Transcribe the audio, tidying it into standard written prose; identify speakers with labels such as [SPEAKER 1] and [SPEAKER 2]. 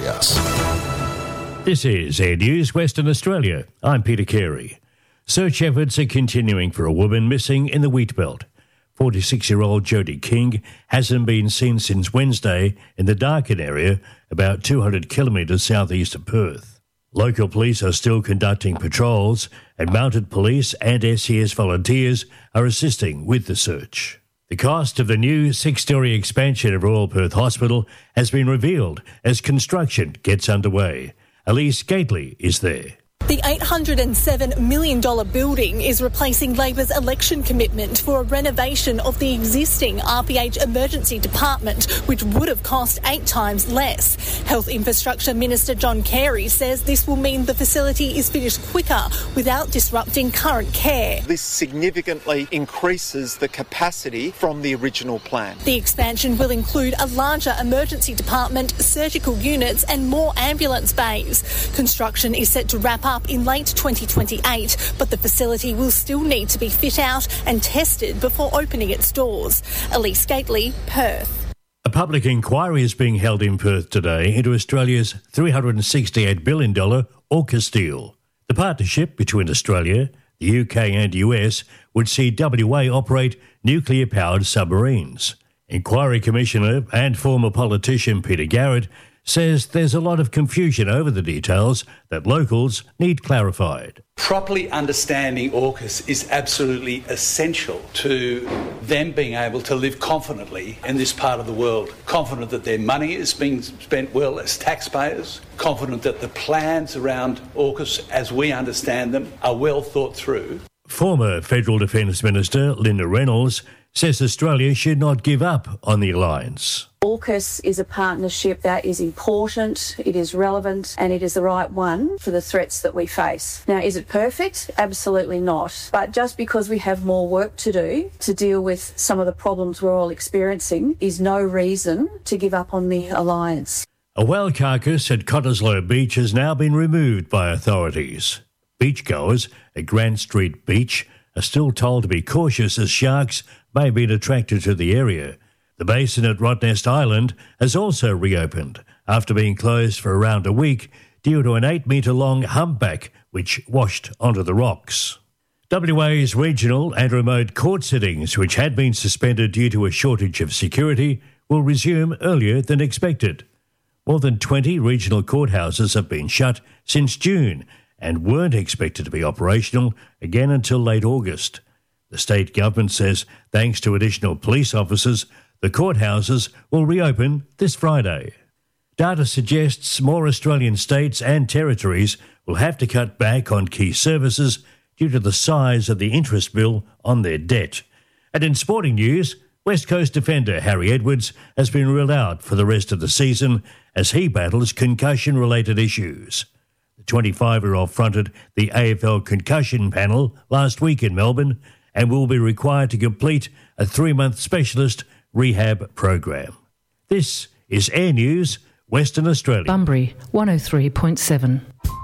[SPEAKER 1] area.
[SPEAKER 2] This is Air News Western Australia. I'm Peter Carey. Search efforts are continuing for a woman missing in the wheat belt. 46-year-old Jodie King hasn't been seen since Wednesday in the Darkin area, about 200 kilometres southeast of Perth. Local police are still conducting patrols, and mounted police and SES volunteers are assisting with the search. The cost of the new 6-storey expansion of Royal Perth Hospital has been revealed as construction gets underway. Elise Gately is there.
[SPEAKER 3] The $807 million building is replacing Labor's election commitment for a renovation of the existing RPH emergency department, which would have cost 8 times less. Health Infrastructure Minister John Carey says this will mean the facility is finished quicker without disrupting current care.
[SPEAKER 4] This significantly increases the capacity from the original plan.
[SPEAKER 3] The expansion will include a larger emergency department, surgical units and more ambulance bays. Construction is set to wrap up in late 2028, but the facility will still need to be fit out and tested before opening its doors. Elise Gately, Perth.
[SPEAKER 2] A public inquiry is being held in Perth today into Australia's $368 billion AUKUS deal. The partnership between Australia, the UK and US would see WA operate nuclear-powered submarines. Inquiry Commissioner and former politician Peter Garrett says there's a lot of confusion over the details that locals need clarified.
[SPEAKER 5] Properly understanding AUKUS is absolutely essential to them being able to live confidently in this part of the world, confident that their money is being spent well as taxpayers, confident that the plans around AUKUS, as we understand them, are well thought through.
[SPEAKER 2] Former Federal Defence Minister Linda Reynolds says Australia should not give up on the alliance.
[SPEAKER 6] AUKUS is a partnership that is important, it is relevant and it is the right one for the threats that we face. Now, is it perfect? Absolutely not. But just because we have more work to do to deal with some of the problems we're all experiencing is no reason to give up on the alliance.
[SPEAKER 2] A whale carcass at Cottesloe Beach has now been removed by authorities. Beachgoers at Grant Street Beach are still told to be cautious as sharks may have been attracted to the area. The basin at Rottnest Island has also reopened after being closed for around a week due to an 8-metre-long humpback which washed onto the rocks. WA's regional and remote court sittings, which had been suspended due to a shortage of security, will resume earlier than expected. More than 20 regional courthouses have been shut since June and weren't expected to be operational again until late August. The state government says thanks to additional police officers, the courthouses will reopen this Friday. Data suggests more Australian states and territories will have to cut back on key services due to the size of the interest bill on their debt. And in sporting news, West Coast defender Harry Edwards has been ruled out for the rest of the season as he battles concussion-related issues. The 25-year-old fronted the AFL concussion panel last week in Melbourne and will be required to complete a 3-month specialist rehab program. This is Air News, Western Australia.
[SPEAKER 7] Bunbury, 103.7.